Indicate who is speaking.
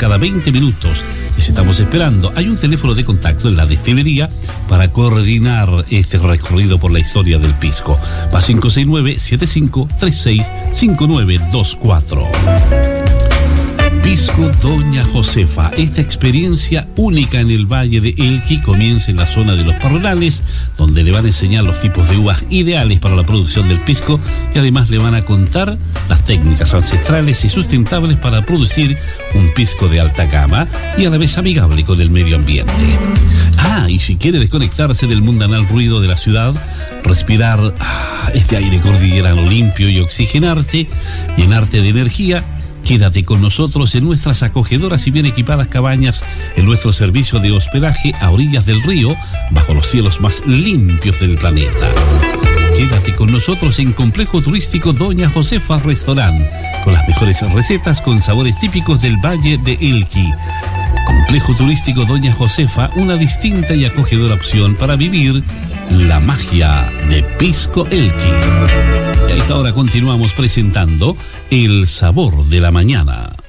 Speaker 1: cada 20 minutos. Les estamos esperando. Hay un teléfono de contacto en la destilería para coordinar este recorrido por la historia del pisco. Más 569-7536-5924. Pisco Doña Josefa. Esta experiencia única en el Valle de Elqui comienza en la zona de los Parralales, donde le van a enseñar los tipos de uvas ideales para la producción del pisco y además le van a contar las técnicas ancestrales y sustentables para producir un pisco de alta gama y a la vez amigable con el medio ambiente. Y si quiere desconectarse del mundanal ruido de la ciudad, respirar este aire cordillerano limpio y oxigenarte, llenarte de energía, quédate con nosotros en nuestras acogedoras y bien equipadas cabañas, en nuestro servicio de hospedaje a orillas del río, bajo los cielos más limpios del planeta. Quédate con nosotros en Complejo Turístico Doña Josefa Restaurant, con las mejores recetas con sabores típicos del Valle de Elqui. Complejo Turístico Doña Josefa, una distinta y acogedora opción para vivir la magia de Pisco Elqui. Y a esta hora continuamos presentando El Sabor de la Mañana.